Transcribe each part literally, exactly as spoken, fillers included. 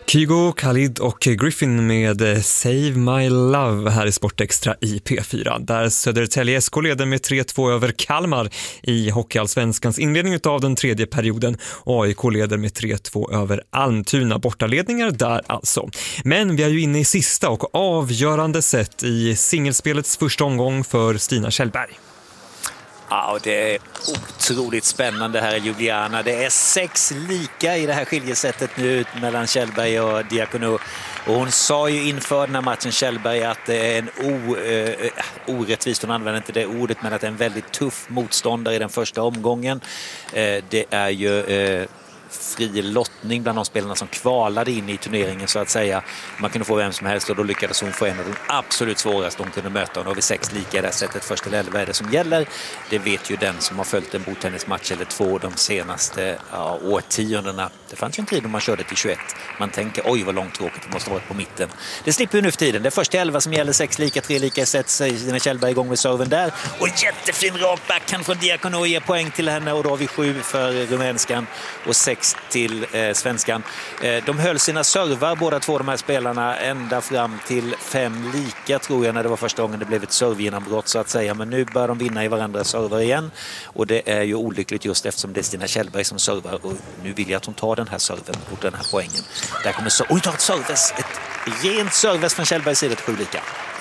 Kygo, Khalid och Griffin med Save My Love här i Sportextra i P fyra. Där Södertälje S K leder med tre två över Kalmar i Hockeyallsvenskans inledning av den tredje perioden. Och A I K leder med tre två över Almtuna. Bortaledningar där alltså. Men vi är ju inne i sista och avgörande set i singelspelets första omgång för Stina Kjellberg. Ja, och det är otroligt spännande här i Ljubljana. Det är sex lika i det här skiljesättet nu mellan Kjellberg och Diakono. Och hon sa ju inför den här matchen, Kjellberg, att det är en o, eh, orättvist, hon använder inte det ordet, men att det är en väldigt tuff motståndare i den första omgången. Eh, det är ju... Eh, fri lottning bland de spelarna som kvalade in i turneringen så att säga. Man kunde få vem som helst och då lyckades hon få en av de absolut svåraste hon kunde möta. Och då har vi sex lika i det här sättet. Först till elva är det som gäller. Det vet ju den som har följt en bordtennismatch eller två de senaste ja, årtiondena. Det fanns ju en tid då man körde till tjugoett. Man tänker, oj vad långt tråkigt, det måste ha varit på mitten. Det slipper ju nu för tiden. Det är först till elva som gäller, sex lika, tre lika i set. Stina Kjellberg igång med serven där. Och jättefin rak backhand från Diakono ger poäng till henne. Och då har vi sju för rumänskan och sex till eh, svenskan. Eh, de höll sina servar, båda två de här spelarna, ända fram till fem lika tror jag när det var första gången det blev ett servgenombrott så att säga. Men nu börjar de vinna i varandras servar igen. Och det är ju olyckligt just eftersom det är Stina Kjellberg som servar. Och nu vill jag att hon tar den här serven och den här poängen. Där kommer så... Oj, tar ett serves! Ett rent serves från Kjellbergs sida till sju lika.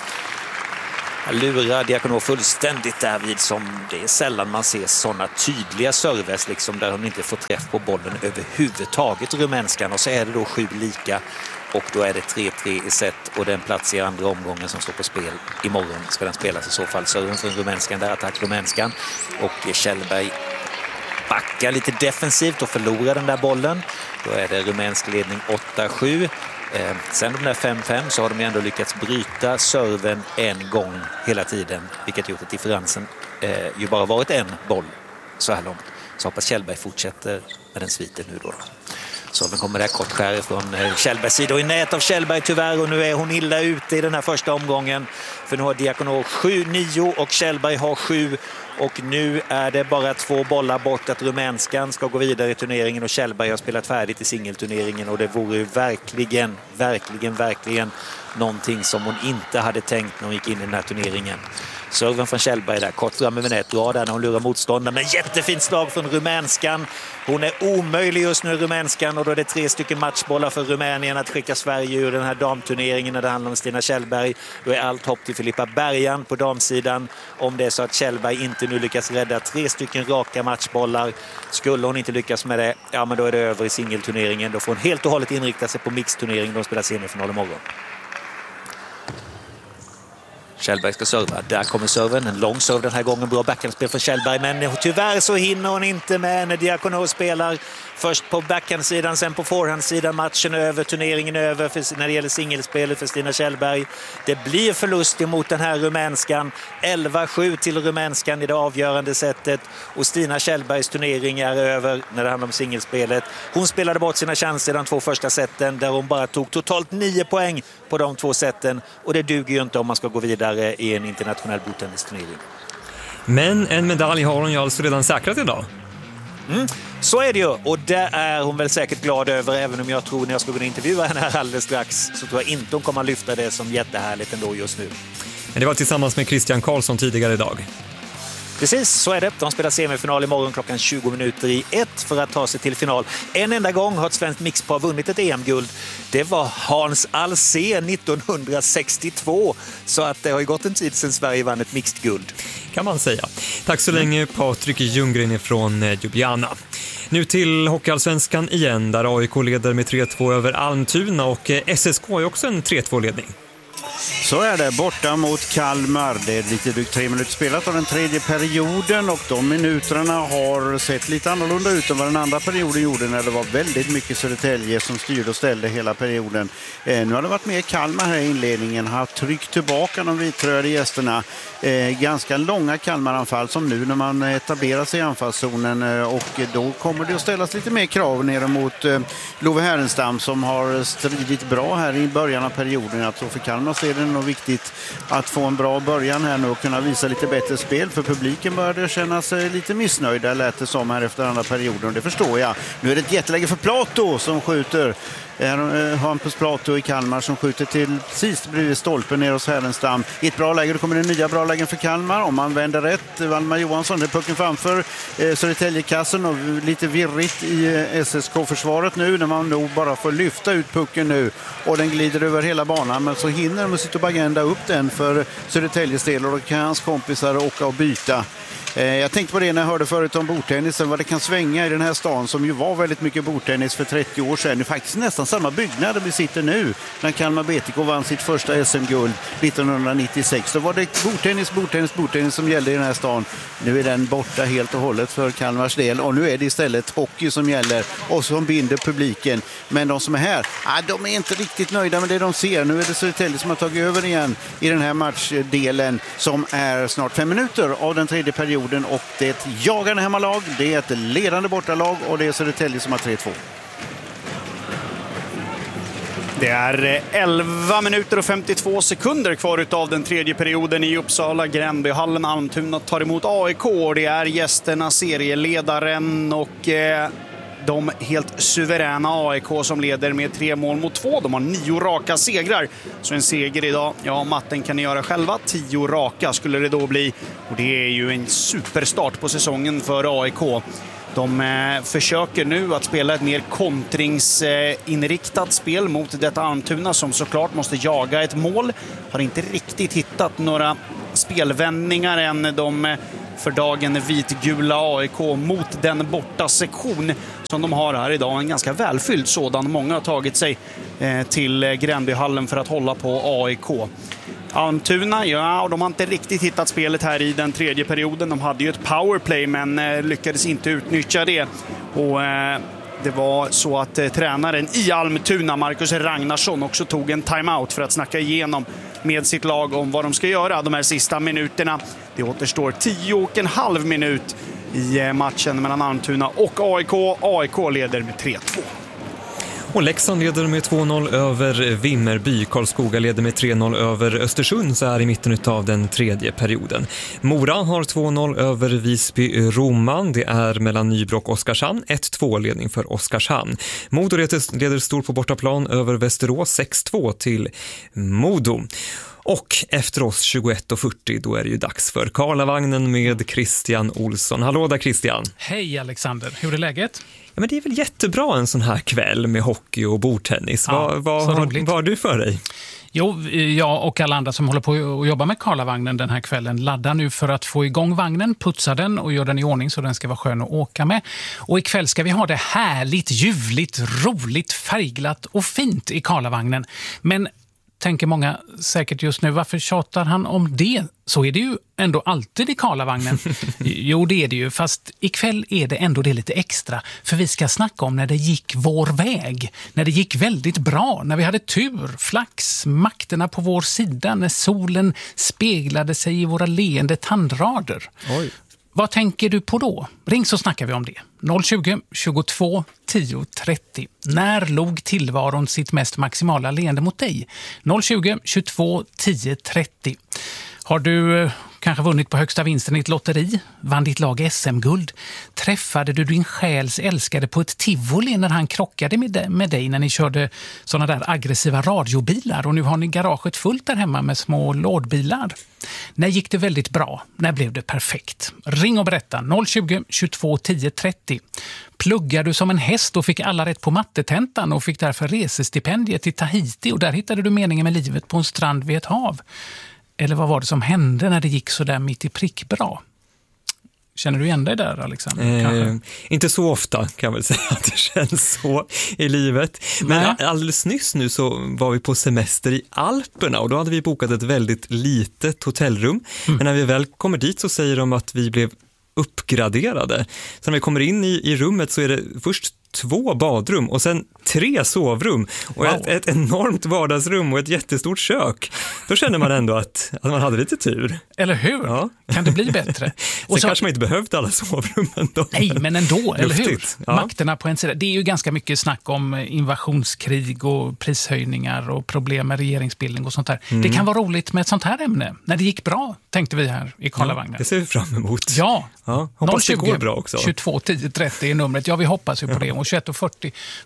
Lurar Diakono fullständigt därvid, som det är sällan man ser sådana tydliga serves liksom, där hon inte får träff på bollen överhuvudtaget, rumänskan. Och så är det då sju lika och då är det tre tre i set och den plats i andra omgången som står på spel imorgon ska den spelas i så fall. Serven från rumänskan, där attack rumänskan och Kjellberg backar lite defensivt och förlorar den där bollen. Då är det rumänsk ledning åtta sju. Eh, sen de där fem fem så har de ändå lyckats bryta serven en gång hela tiden, vilket gjort att differensen eh, ju bara varit en boll så här långt. Så hoppas Kjellberg fortsätter med den sviten nu då. Serven kommer där kortskär från eh, Kjellbergs sida och i nät av Kjellberg tyvärr, och nu är hon illa ute i den här första omgången. För nu har Diakono sju nio och Kjellberg har sju. Och nu är det bara två bollar bort att rumänskan ska gå vidare i turneringen och Kjellberg har spelat färdigt i singelturneringen, och det vore ju verkligen, verkligen, verkligen någonting som hon inte hade tänkt när hon gick in i den här turneringen. Serven från Kjellberg där, kort fram över nät, bra där när hon lurar motståndaren, men jättefint slag från rumänskan. Hon är omöjlig just nu, rumänskan, och då är det tre stycken matchbollar för Rumänien att skicka Sverige ur den här damturneringen när det handlar om Stina Kjellberg. Då är allt hopp till Filippa Bergan på damsidan. Om det är så att Kjellberg inte nu lyckas rädda tre stycken raka matchbollar, skulle hon inte lyckas med det, ja men då är det över i singelturneringen. Då får hon helt och hållet inrikta sig på mixturneringen. De spelar semifinal imorgon. Kjellberg ska serva. Där kommer serven. En lång serve den här gången. Bra backhandspel för Kjellberg. Men tyvärr så hinner hon inte med när Diakono spelar. Först på backhandsidan, sen på forehandsidan. Matchen över, turneringen över för, när det gäller singelspelet för Stina Kjellberg. Det blir förlust emot den här rumänskan. elva sju till rumänskan i det avgörande sättet. Och Stina Kjellbergs turnering är över när det handlar om singelspelet. Hon spelade bort sina chanser i de två första sätten, där hon bara tog totalt nio poäng på de två sätten. Och det duger ju inte om man ska gå vidare i en internationell bordtennisturnering. Men en medalj har hon ju alltså redan säkrat idag. Mm, så är det ju, och det är hon väl säkert glad över, även om jag tror när jag ska kunna intervjua henne här alldeles strax så tror jag inte hon kommer att lyfta det som jättehärligt ändå just nu. Men det var tillsammans med Christian Karlsson tidigare idag. Precis, så är det. De spelar semifinal imorgon klockan tjugo minuter i ett för att ta sig till final. En enda gång har ett svenskt mixpar vunnit ett E M-guld. Det var Hans Alsén nittonhundrasextiotvå. Så att det har ju gått en tid sedan Sverige vann ett mixed guld. Kan man säga. Tack så länge Patrik Ljunggren från Ljubljana. Nu till Hockeyallsvenskan igen, där A I K leder med tre två över Almtuna och S S K är också en tre två-ledning. Så är det, borta mot Kalmar. Det är lite drygt tre minuter spelat av den tredje perioden och de minuterna har sett lite annorlunda ut än vad den andra perioden gjorde, när det var väldigt mycket Södertälje som styrde och ställde hela perioden. Eh, nu har det varit mer Kalmar här i inledningen, har tryckt tillbaka de vitröda gästerna. Eh, ganska långa Kalmaranfall som nu när man etablerar sig i anfallszonen, eh, och då kommer det att ställas lite mer krav ner mot eh, Love Härenstam som har stridit bra här i början av perioden. Jag tror för Kalmar är det nog viktigt att få en bra början här nu och kunna visa lite bättre spel, för publiken började känna sig lite missnöjda, lät det som här efter andra perioden, och det förstår jag. Nu är det ett jätteläge för Plato som skjuter Här har Hampus Plato i Kalmar som skjuter till precis bredvid stolpen ner hos Härenstam. I ett bra läge, då kommer det nya bra lägen för Kalmar. Om man vänder rätt, Valdemar Johansson, det är pucken framför eh, Södertäljekassen och lite virrigt i eh, S S K-försvaret nu när man nog bara får lyfta ut pucken nu och den glider över hela banan, men så hinner de sitta och agenda upp den för Södertäljes del och då kan hans kompisar åka och byta. Jag tänkte på det när jag hörde förut om bordtennisen, vad det kan svänga i den här stan som ju var väldigt mycket bordtennis för trettio år sedan. Det är faktiskt nästan samma byggnad där vi sitter nu när Kalmar B T K vann sitt första S M-guld nittonhundranittiosex. Då var det bordtennis, bordtennis, bordtennis som gällde i den här stan. Nu är den borta helt och hållet för Kalmars del och nu är det istället hockey som gäller och som binder publiken. Men de som är här, ah, de är inte riktigt nöjda med det de ser. Nu är det Södertälje som har tagit över igen i den här matchdelen som är snart fem minuter av den tredje perioden. Och det är ett jagande hemmalag, det är ett ledande bortalag och det är Södertälje som har tre två. Det är elva minuter och femtiotvå sekunder kvar av den tredje perioden i Uppsala. Gränbyhallen Almtuna tar emot A I K. Det är gästerna, serieledaren och eh, de helt suveräna A I K som leder med tre mål mot två. De har nio raka segrar. Så en seger idag, ja, matten kan ni göra själva. Tio raka skulle det då bli. Och det är ju en superstart på säsongen för A I K. De eh, försöker nu att spela ett mer kontringsinriktat spel mot detta Almtuna som såklart måste jaga ett mål. Har inte riktigt hittat några spelvändningar än de för dagen vitgula A I K mot den borta sektion som de har här idag. En ganska välfylld sådan. Många har tagit sig eh, till Gränbyhallen för att hålla på A I K. Almtuna, ja, de har inte riktigt hittat spelet här i den tredje perioden. De hade ju ett powerplay men eh, lyckades inte utnyttja det. Och eh, det var så att eh, tränaren i Almtuna, Marcus Ragnarsson, också tog en timeout för att snacka igenom med sitt lag om vad de ska göra de här sista minuterna. Det återstår tio och en halv minut i eh, matchen mellan Almtuna och A I K. A I K leder med tre två. Och Leksand leder med två noll över Vimmerby. Karlskoga leder med tre noll över Östersund så här i mitten av den tredje perioden. Mora har två noll över Visby-Roman. Det är mellan Nybro och Oskarshamn. ett två ledning för Oskarshamn. Modo leder stor på bortaplan över Västerås. sex två till Modo. Och efter oss tjugoett och fyrtio, då är det ju dags för Karlavagnen med Christian Olsson. Hallå där Christian. Hej Alexander, hur är läget? Ja, men det är väl jättebra en sån här kväll med hockey och bordtennis. Ja, vad, vad, har, vad har du för dig? Jo, jag och alla andra som håller på att jobba med Karlavagnen den här kvällen laddar nu för att få igång vagnen, putsa den och göra den i ordning så den ska vara skön att åka med. Och ikväll ska vi ha det härligt, ljuvligt, roligt, färgglatt och fint i Karlavagnen. Men tänker många säkert just nu, varför tjatar han om det? Så är det ju ändå alltid i Karlavagnen. Jo, det är det ju, fast ikväll är det ändå det lite extra. För vi ska snacka om när det gick vår väg. När det gick väldigt bra, när vi hade tur, flax, makterna på vår sida, när solen speglade sig i våra leende tandrader. Oj. Vad tänker du på då? Ring så snackar vi om det. noll tjugo, tjugotvå, tio, trettio. När låg tillvaron sitt mest maximala leende mot dig? noll tjugo, tjugotvå, tio, trettio. Har du kanske vunnit på högsta vinsten i ett lotteri? Vann ditt lag S M-guld? Träffade du din själs älskade på ett tivoli när han krockade med, med dig när ni körde såna där aggressiva radiobilar och nu har ni garaget fullt där hemma med små lådbilar? När gick det väldigt bra? När blev det perfekt? Ring och berätta noll tjugo, tjugotvå, tio, trettio. Pluggar du som en häst och fick alla rätt på mattetentan och fick därför resestipendiet till Tahiti och där hittade du meningen med livet på en strand vid ett hav? Eller vad var det som hände när det gick så där mitt i prick bra? Känner du igen dig där, Alexander? Eh, inte så ofta kan jag väl säga att det känns så i livet. Men Nej. alldeles nyss nu så var vi på semester i Alperna och då hade vi bokat ett väldigt litet hotellrum. Mm. Men när vi väl kommer dit så säger de att vi blev uppgraderade. Så när vi kommer in i, i rummet så är det först två badrum och sen tre sovrum och wow. ett, ett enormt vardagsrum och ett jättestort kök. Då känner man ändå att, att man hade lite tur. Eller hur? Ja. Kan det bli bättre? Och så kanske man inte behövt alla sovrum ändå. Nej, men ändå, eller hur? Ja. Makterna på en sida. Det är ju ganska mycket snack om invasionskrig och prishöjningar och problem med regeringsbildning och sånt där. Mm. Det kan vara roligt med ett sånt här ämne. När det gick bra, tänkte vi här i Karlavagnen. Ja, det ser vi fram emot. Ja, ja. Hoppas det går bra också. tjugotvå, tio, trettio är numret. Ja, vi hoppas ju på det. Och tjugoett och fyrtio börjar vi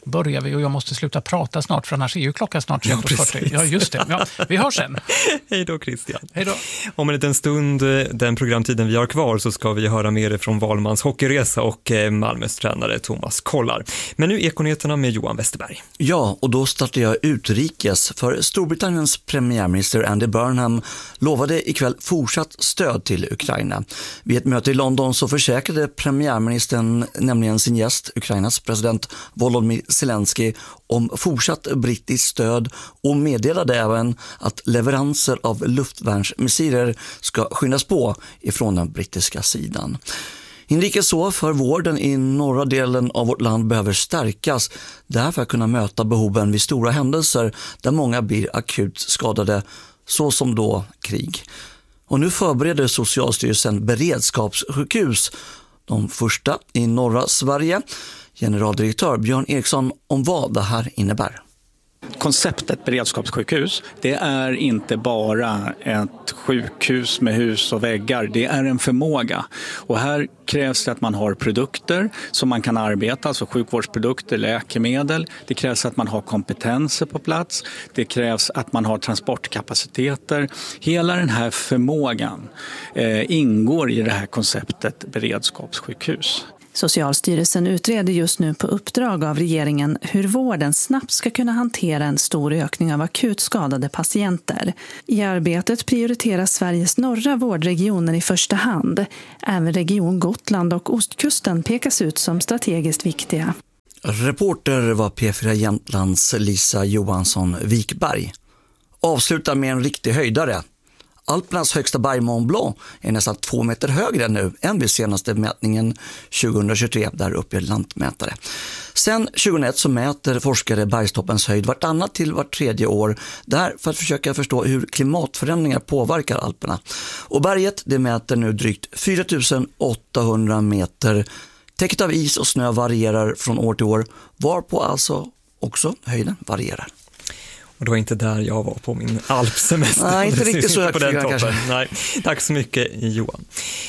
vi och jag måste sluta prata snart för annars är ju klockan snart Ja, tjugo fyrtio. Ja, just det. Ja, vi hörs sen. Hej då Christian. Hej då. Om en liten stund, den programtiden vi har kvar, så ska vi höra mer från Valmans hockeyresa och Malmös tränare Thomas Kollar. Men nu Ekonyheterna med Johan Westerberg. Ja, och då startar jag utrikes, för Storbritanniens premiärminister Andy Burnham lovade ikväll fortsatt stöd till Ukraina. Vid ett möte i London så försäkrade premiärministern nämligen sin gäst, Ukrainas president Volodymyr Zelensky, om fortsatt brittiskt stöd och meddelade även att leveranser av luftvärnsmissiler ska skyndas på ifrån den brittiska sidan. Inrikes så för vården i norra delen av vårt land behöver stärkas, därför att kunna möta behoven vid stora händelser där många blir akut skadade, så som då krig. Och nu förbereder Socialstyrelsen beredskapssjukhus, de första i norra Sverige. Generaldirektör Björn Eriksson om vad det här innebär. Konceptet beredskapssjukhus, det är inte bara ett sjukhus med hus och väggar, det är en förmåga. Och här krävs det att man har produkter som man kan arbeta, alltså sjukvårdsprodukter, läkemedel. Det krävs att man har kompetenser på plats. Det krävs att man har transportkapaciteter. Hela den här förmågan eh, ingår i det här konceptet beredskapssjukhus. Socialstyrelsen utreder just nu på uppdrag av regeringen hur vården snabbt ska kunna hantera en stor ökning av akut skadade patienter. I arbetet prioriteras Sveriges norra vårdregioner i första hand. Även region Gotland och ostkusten pekas ut som strategiskt viktiga. Reporter var P fyra Jämtlands Lisa Johansson Wikberg. Avslutar med en riktig höjdare. Alpernas högsta berg Mont Blanc är nästan två meter högre nu än vid senaste mätningen tjugohundratjugotre, där uppe lantmätare. Sen tjugohundraett så mäter forskare bergstoppens höjd vartannat till vart tredje år, där för att försöka förstå hur klimatförändringar påverkar Alperna. Och berget det mäter nu drygt fyra tusen åttahundra meter. Täcket av is och snö varierar från år till år, varpå alltså också höjden varierar. Och det var inte där jag var på min alpsemester. Nej, inte riktigt så högt på den toppen. kanske. Nej, tack så mycket Johan.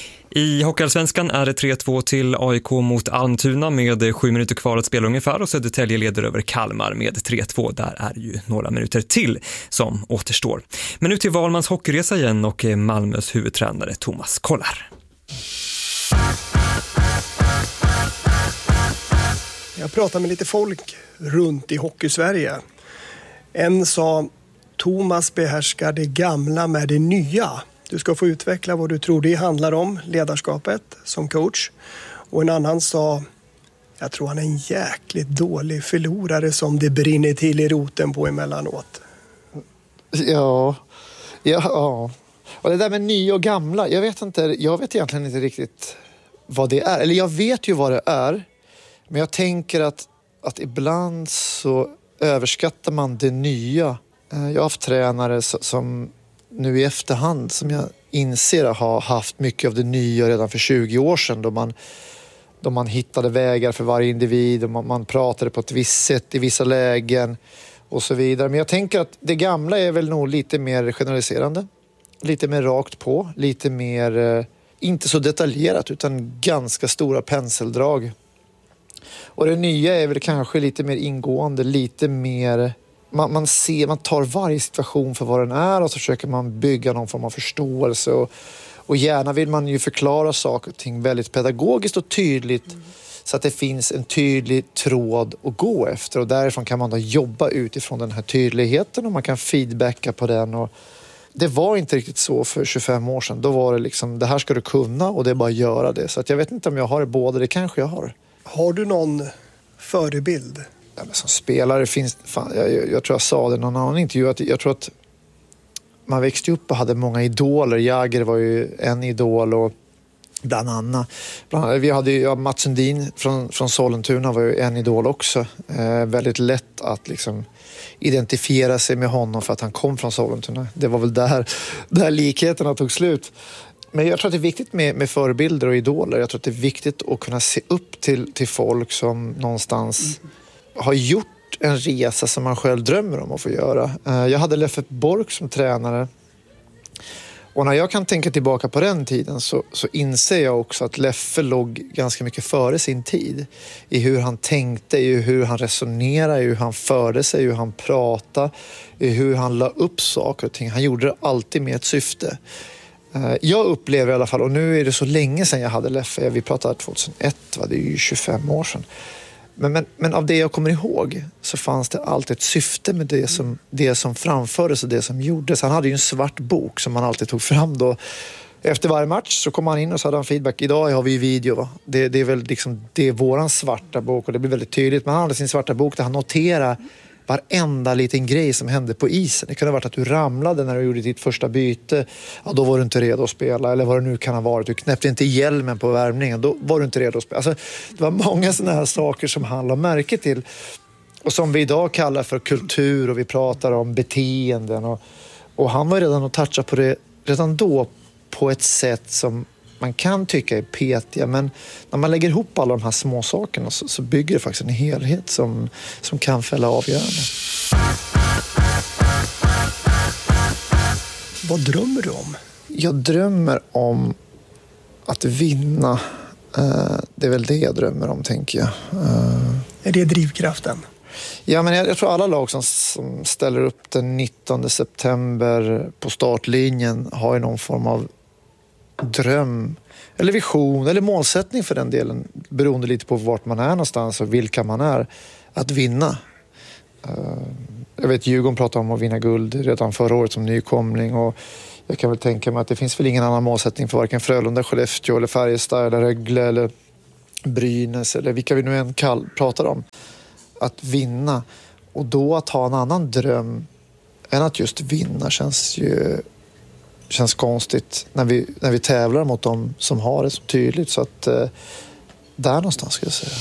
I Hockeyallsvenskan är det tre två till A I K mot Almtuna med sju minuter kvar att spela ungefär, och Södertälje leder över Kalmar med tre två. Där är ju några minuter till som återstår. Men nu till Valmans hockeyresa igen och Malmös huvudtränare Thomas Kollar. Jag pratade med lite folk runt i Hockey-Sverige. En sa, Thomas behärskar det gamla med det nya. Du ska få utveckla vad du tror det handlar om, ledarskapet som coach. Och en annan sa, jag tror han är en jäkligt dålig förlorare som det brinner till i roten på emellanåt. Ja, ja. Och det där med nya och gamla, jag vet inte, jag vet egentligen inte riktigt vad det är. Eller jag vet ju vad det är, men jag tänker att, att ibland så överskattar man det nya. Jag har haft tränare som nu i efterhand som jag inser har haft mycket av det nya redan för tjugo år sedan, då man, då man hittade vägar för varje individ och man, man pratade på ett visst sätt i vissa lägen och så vidare. Men jag tänker att det gamla är väl nog lite mer generaliserande, lite mer rakt på, lite mer eh, inte så detaljerat utan ganska stora penseldrag. Och det nya är väl kanske lite mer ingående, lite mer... Man, man, ser, man tar varje situation för vad den är och så försöker man bygga någon form av förståelse. Och, och gärna vill man ju förklara saker och ting väldigt pedagogiskt och tydligt mm. så att det finns en tydlig tråd att gå efter. Och därifrån kan man då jobba utifrån den här tydligheten och man kan feedbacka på den. Och det var inte riktigt så för tjugofem år sedan. Då var det liksom, det här ska du kunna och det är bara att göra det. Så att jag vet inte om jag har det båda, det kanske jag har. Har du någon förebild? Ja, men som spelare finns... Fan, jag, jag, jag tror jag sa det i någon annan intervju. Att jag tror att man växte upp och hade många idoler. Jäger var ju en idol och bland annat. Bland annat vi hade ju ja, Mats Sundin från, från Sollentuna var ju en idol också. Eh, väldigt lätt att liksom identifiera sig med honom för att han kom från Sollentuna. Det var väl där, där likheterna tog slut. Men jag tror att det är viktigt med, med förebilder och idoler. Jag tror att det är viktigt att kunna se upp till, till folk som någonstans mm. har gjort en resa som man själv drömmer om att få göra. Jag hade Leffe Bork som tränare. Och när jag kan tänka tillbaka på den tiden så, så inser jag också att Leffe låg ganska mycket före sin tid. I hur han tänkte, i hur han resonerade, i hur han förde sig, i hur han pratade, i hur han la upp saker och ting. Han gjorde det alltid med ett syfte. Jag upplever i alla fall, och nu är det så länge sedan jag hade Leffe, vi pratade tjugohundraett, va? Det är ju tjugofem år sedan. Men, men, men av det jag kommer ihåg så fanns det alltid ett syfte med det som, det som framfördes och det som gjordes. Han hade ju en svart bok som han alltid tog fram då. Efter varje match så kom han in och så hade han feedback. Idag har vi video, va? Det, det är väl liksom, det är våran svarta bok och det blir väldigt tydligt. Men han hade sin svarta bok där han noterar varenda liten grej som hände på isen. Det kunde ha varit att du ramlade när du gjorde ditt första byte. Ja, då var du inte redo att spela. Eller vad det nu kan ha varit. Du knäppte inte hjälmen på värmningen. Då var du inte redo att spela. Alltså, det var många sådana här saker som han la märke till. Och som vi idag kallar för kultur. Och vi pratar om beteenden. Och, och han var redan att toucha på det redan då på ett sätt som man kan tycka är petiga, men när man lägger ihop alla de här små sakerna så, så bygger det faktiskt en helhet som, som kan fälla avgörande. Vad drömmer du om? Jag drömmer om att vinna. Uh, det är väl det jag drömmer om, tänker jag. Uh, är det drivkraften? Ja, men jag, jag tror alla lag som, som ställer upp den nittonde september på startlinjen har ju någon form av dröm eller vision eller målsättning för den delen, beroende lite på vart man är någonstans och vilka man är, att vinna. Jag vet Djurgården pratade om att vinna guld redan förra året som nykomling, och jag kan väl tänka mig att det finns väl ingen annan målsättning för varken Frölunda, Skellefteå eller Färjestad eller Rögle eller Brynäs eller vilka vi nu än kall, pratar om, att vinna. Och då att ha en annan dröm än att just vinna känns ju känns konstigt när vi, när vi tävlar mot dem som har det så tydligt. Så att eh, där någonstans ska jag säga.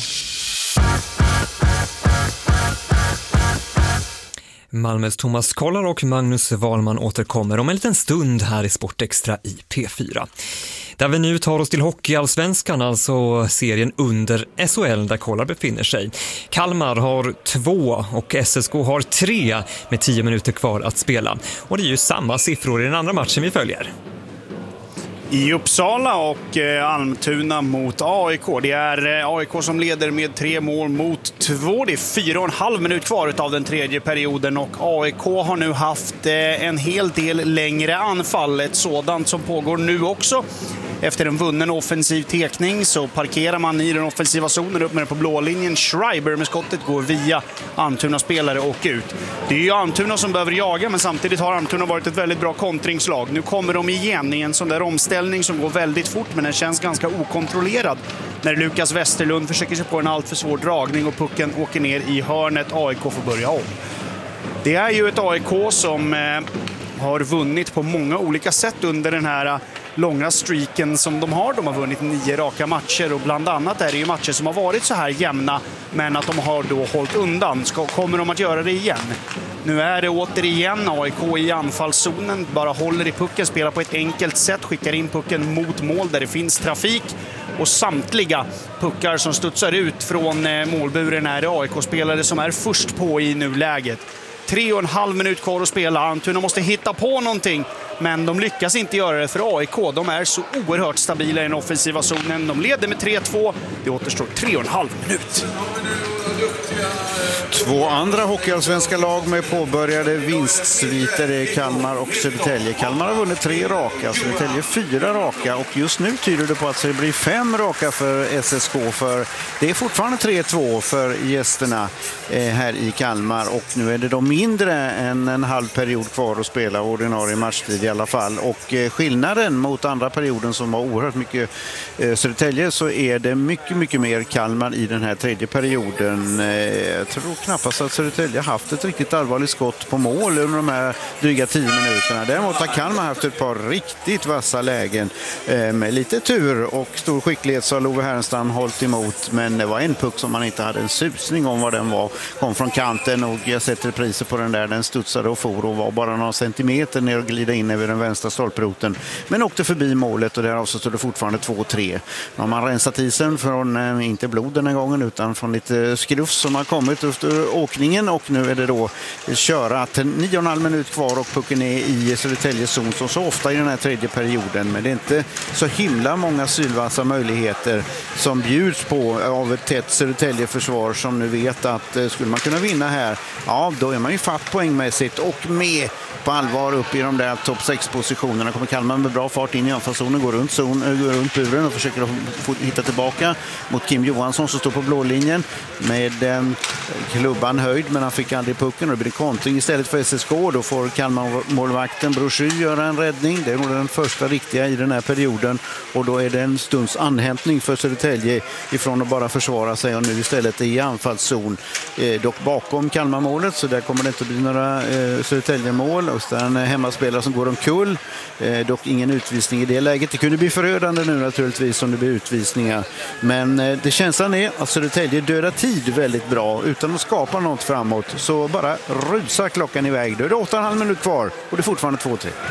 Malmös Thomas Kollar och Magnus Wahlman återkommer om en liten stund här i Sportextra i P fyra. Där vi nu tar oss till Hockeyallsvenskan, alltså serien under S H L där Kollar befinner sig. Kalmar har två och S S K har tre med tio minuter kvar att spela. Och det är ju samma siffror i den andra matchen vi följer. I Uppsala och eh, Almtuna mot A I K. Det är eh, A I K som leder med tre mål mot två. Det är fyra och en halv minut kvar av den tredje perioden och A I K har nu haft eh, en hel del längre anfall. Ett sådant som pågår nu också. Efter en vunnen offensiv tekning så parkerar man i den offensiva zonen upp med den på blå linjen. Schreiber med skottet går via Almtuna-spelare och ut. Det är ju Almtuna som behöver jaga, men samtidigt har Almtuna varit ett väldigt bra kontringslag. Nu kommer de igen i en sån där omställning som går väldigt fort, men den känns ganska okontrollerad. När Lukas Westerlund försöker sig på en alltför svår dragning och pucken åker ner i hörnet. A I K får börja om. Det är ju ett A I K som eh, har vunnit på många olika sätt under den här långa streaken som de har. De har vunnit nio raka matcher och bland annat är det ju matcher som har varit så här jämna, men att de har då hållit undan. Ska, kommer de att göra det igen? Nu är det återigen A I K i anfallszonen, bara håller i pucken, spelar på ett enkelt sätt, skickar in pucken mot mål där det finns trafik, och samtliga puckar som studsar ut från målburen är det A I K-spelare som är först på i nuläget. Tre och en halv minut kvar att spela. Almtuna måste hitta på någonting, men de lyckas inte göra det för A I K. De är så oerhört stabila i den offensiva zonen. De leder med tre två. Det återstår tre och en halv minut. Två andra hockeyallsvenska lag med påbörjade vinstsviter är Kalmar och Södertälje. Kalmar har vunnit tre raka, Södertälje fyra raka, och just nu tyder det på att det blir fem raka för S S K, för det är fortfarande tre två för gästerna här i Kalmar, och nu är det då mindre än en halv period kvar att spela ordinarie matchtid i alla fall, och skillnaden mot andra perioden som var oerhört mycket Södertälje, så är det mycket mycket mer Kalmar i den här tredje perioden. Jag tror knappast att Södertälje har haft ett riktigt allvarligt skott på mål under de här dryga tio minuterna. Däremot har Kalmar haft ett par riktigt vassa lägen med lite tur och stor skicklighet, så har Love Härenstam hållit emot, men det var en puck som man inte hade en susning om vad den var. Kom från kanten och jag sätter priset på den där. Den studsade och for och var bara några centimeter ner och glida in över den vänstra stolproten, men åkte förbi målet, och där så stod det fortfarande två tre. Nu har man rensat isen från, inte blod den här gången, utan från lite skruv Ekelöf som har kommit efter åkningen och nu är det då köra att nio och en halv minut kvar och pucken är i Södertäljes zon som så ofta i den här tredje perioden, men det är inte så himla många sylvassa möjligheter som bjuds på av ett tätt Södertälje-försvar som nu vet att skulle man kunna vinna här, ja då är man ju fatt poängmässigt och med på allvar upp i de där topp sex positionerna. Kommer Kalmar med bra fart in i anfallszonen, går runt, zon, går runt buren och försöker få hitta tillbaka mot Kim Johansson som står på blålinjen med eh, klubban höjd, men han fick aldrig pucken och det blir kontring istället för S S K. Då får Kalmar-målvakten Broschy göra en räddning. Det är nog den första riktiga i den här perioden och då är det en stunds anhämtning för Södertälje ifrån att bara försvara sig och nu istället i anfallszon. Eh, dock bakom Kalmar-målet så där kommer det inte bli några eh, Södertälje-mål. Och så är en hemmaspelare som går omkull. Eh, dock ingen utvisning i det läget. Det kunde bli förödande nu naturligtvis om det blir utvisningar. Men eh, det känslan är att Södertälje dödar tid väldigt bra utan att skapa något framåt. Så bara rusar klockan iväg. Då är det åtta och en halv minut kvar och det är fortfarande två tre.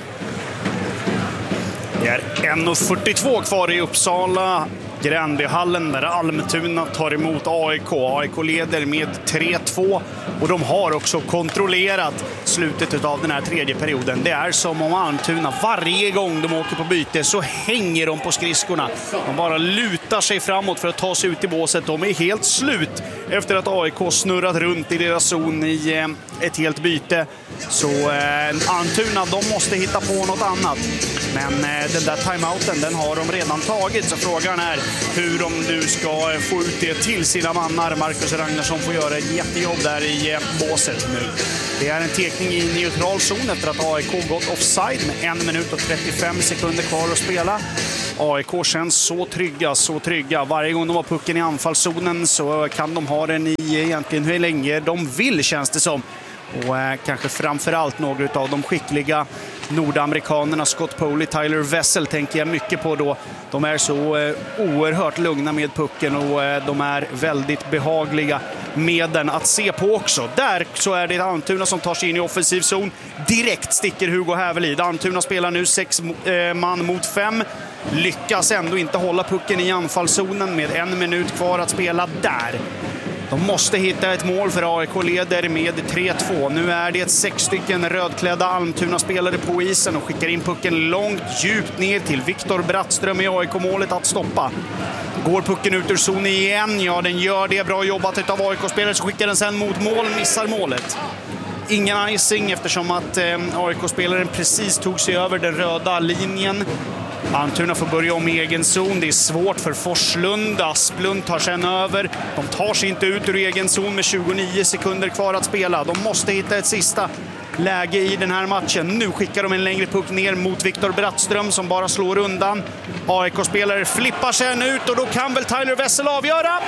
Det är en och fyrtiotvå kvar i Uppsala. Gränbyhallen där Almtuna tar emot A I K. A I K leder med tre två och de har också kontrollerat slutet av den här tredje perioden. Det är som om Almtuna varje gång de åker på byte så hänger de på skridskorna. De bara lutar sig framåt för att ta sig ut i båset. De är helt slut efter att A I K snurrat runt i deras zon i ett helt byte. Så eh, Almtuna, de måste hitta på något annat. Men eh, den där timeouten, den har de redan tagit. Så frågan är hur de nu ska få ut det till sina mannar. Marcus Ragnarsson får göra ett jättejobb där i eh, båset nu. Det är en tekning i neutral zon efter att A I K gått offside med en minut och trettiofem sekunder kvar att spela. A I K känns så trygga, så trygga. Varje gång de har pucken i anfallszonen så kan de ha den i egentligen hur länge de vill, känns det som. Och eh, kanske framförallt några av de skickliga nordamerikanerna, Scott Poley, Tyler Wessel tänker jag mycket på då. De är så eh, oerhört lugna med pucken och eh, de är väldigt behagliga med den att se på också. Där så är det Almtuna som tar sig in i offensiv zon. Direkt sticker Hugo Hävelid. Almtuna spelar nu sex eh, man mot fem. Lyckas ändå inte hålla pucken i anfallszonen med en minut kvar att spela där. De måste hitta ett mål för A I K leder med tre två. Nu är det sex stycken rödklädda Almtuna-spelare på isen och skickar in pucken långt, djupt ner till Viktor Brattström i A I K-målet att stoppa. Går pucken ut ur zon igen? Ja, den gör det. Bra jobbat av A I K-spelare, så skickar den sen mot mål, missar målet. Ingen icing eftersom att eh, A I K-spelaren precis tog sig över den röda linjen. Almtuna får börja om i egen zon. Det är svårt för Forslund. Asplund tar sen över. De tar sig inte ut ur egen zon med tjugonio sekunder kvar att spela. De måste hitta ett sista läge i den här matchen. Nu skickar de en längre puck ner mot Viktor Brattström som bara slår undan. A I K-spelare flippar sen ut och då kan väl Tyler Wessel avgöra.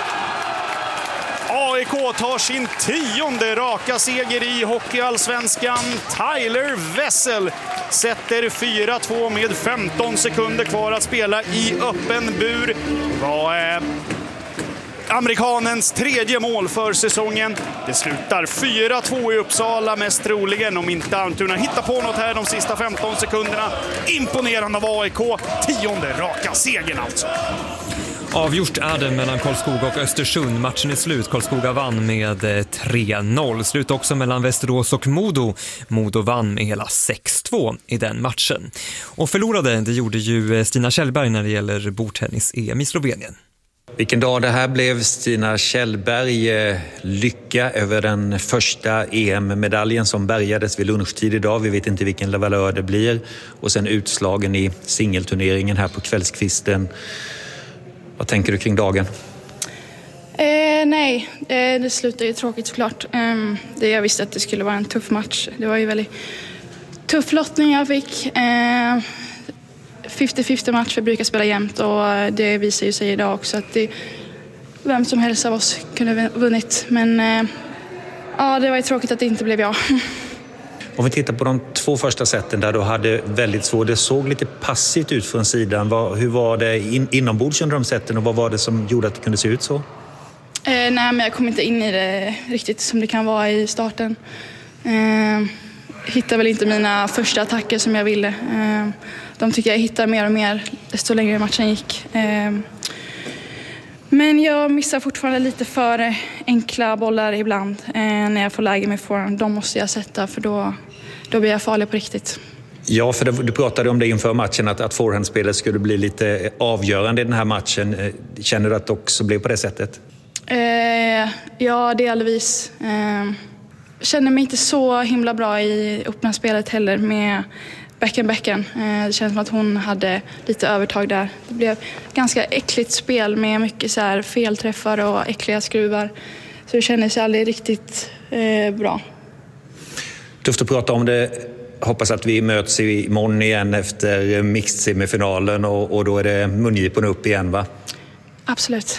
A I K tar sin tionde raka seger i Hockeyallsvenskan. Tyler Wessel sätter fyra två med femton sekunder kvar att spela i öppen bur. Det var eh, amerikanens tredje mål för säsongen. Det slutar fyra två i Uppsala, mest troligen om inte Almtuna hittar på något här de sista femton sekunderna. Imponerande av A I K, tionde raka segern alltså. Avgjort är det mellan Karlskoga och Östersund. Matchen är slut. Karlskoga vann med tre noll. Slut också mellan Västerås och Modo. Modo vann med hela sex två i den matchen. Och förlorade, det gjorde ju Stina Kjellberg när det gäller bordtennis-E M i Slovenien. Vilken dag det här blev. Stina Kjellberg, lycka över den första E M-medaljen som bärgades vid lunchtid idag. Vi vet inte vilken valör det blir. Och sen utslagen i singelturneringen här på kvällskvisten. Vad tänker du kring dagen? Eh, nej, eh, det slutar ju tråkigt såklart. Eh, det, jag visste att det skulle vara en tuff match. Det var ju väldigt tuff lottning jag fick. Eh, femtio femtio match, vi brukar spela jämnt och det visar ju sig idag också att det, vem som helst av oss kunde ha vunnit. Men eh, ja, det var ju tråkigt att det inte blev jag. Om vi tittar på de två första sätten där du hade väldigt svårt, det såg lite passivt ut från sidan. Hur var det in, inombords under de sätten och vad var det som gjorde att det kunde se ut så? Eh, nej, men jag kom inte in i det riktigt som det kan vara i starten. Eh, hittade väl inte mina första attacker som jag ville. Eh, de tycker jag hittar mer och mer desto längre matchen gick. Eh, Men jag missar fortfarande lite för enkla bollar ibland eh, när jag får läge med forehand. De måste jag sätta för då, då blir jag farlig på riktigt. Ja, för du pratade om det inför matchen att, att forehandspelet skulle bli lite avgörande i den här matchen. Känner du att det också blev på det sättet? Eh, ja, delvis. Eh, känner mig inte så himla bra i öppna spelet heller med bäcken-bäcken. Eh, det känns som att hon hade lite övertag där. Det blev ganska äckligt spel med mycket så här felträffar och äckliga skruvar. Så det kändes aldrig riktigt eh, bra. Tufft att prata om det. Hoppas att vi möts imorgon igen efter mixed-semifinalen och, och då är det mungiporna upp igen, va? Absolut.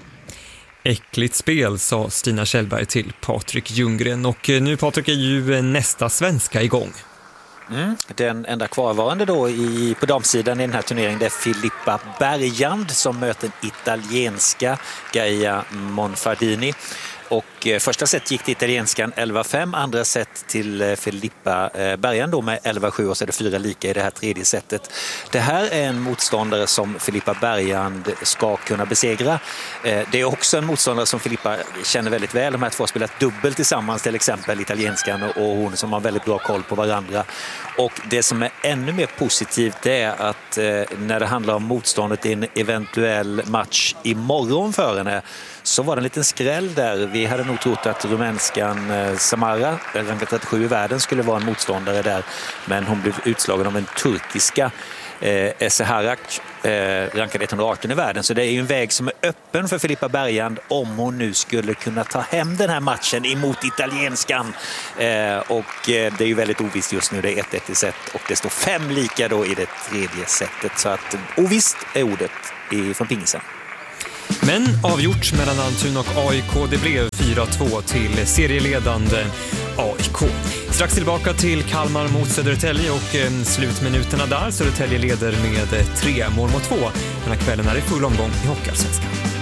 Äckligt spel, sa Stina Kjellberg till Patrik Ljunggren. Och nu, Patrik, är ju nästa svenska igång. Mm. Den enda kvarvarande då i, på damsidan i den här turneringen, det är Filippa Bergand som möter den italienska Gaia Monfardini. Och eh, första set gick till italienskan elva fem, andra set till eh, Filippa eh, Bergand då med elva sju och så är det fyra lika i det här tredje setet. Det här är en motståndare som Filippa Bergand ska kunna besegra. Eh, det är också en motståndare som Filippa känner väldigt väl. De här två har spelat dubbelt tillsammans, till exempel italienskan och, och hon som har väldigt bra koll på varandra. Och det som är ännu mer positivt det är att eh, när det handlar om motståndet i en eventuell match imorgon för henne, så var det en liten skräll där. Vi hade nog trott att rumänskan eh, Samara, rankad trettiosju i världen, skulle vara en motståndare där. Men hon blev utslagen av en turkiska eh, Eseharak, eh, rankad etthundraarton i världen. Så det är ju en väg som är öppen för Filippa Bergand om hon nu skulle kunna ta hem den här matchen emot italienskan. Eh, och eh, det är ju väldigt ovisst just nu. Det är ett ett i set och det står fem lika då i det tredje setet. Så att ovisst är ordet i, från pingisen. Men avgjort mellan Almtuna och A I K. Det blev fyra två till serieledande A I K. Strax tillbaka till Kalmar mot Södertälje och eh, slutminuterna där. Södertälje leder med tre mål mot två. Den här kvällen är det full omgång i Hockeyallsvenskan.